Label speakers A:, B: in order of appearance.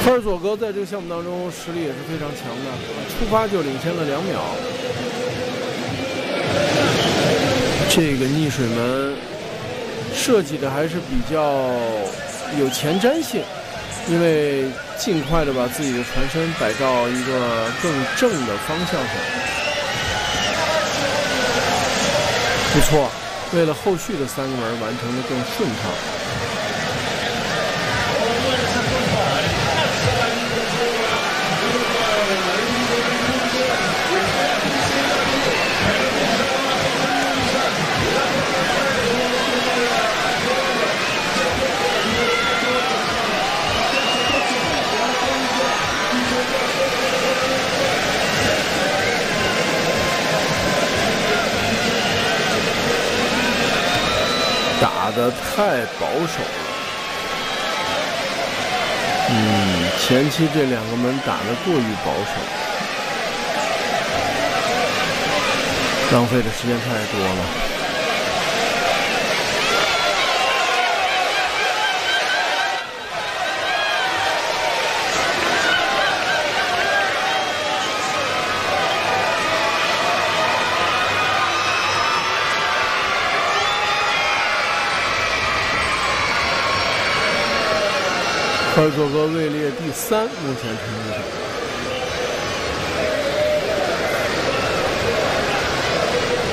A: 科尔佐格在这个项目当中实力也是非常强的，出发就领先了2秒。这个逆水门设计的还是比较有前瞻性，因为尽快的把自己的船身摆到一个更正的方向上。不错，为了后续的3个门完成的更顺畅。打得太保守了，前期这2个门打得过于保守，浪费的时间太多了。科尔佐格位列第3，目前成绩上。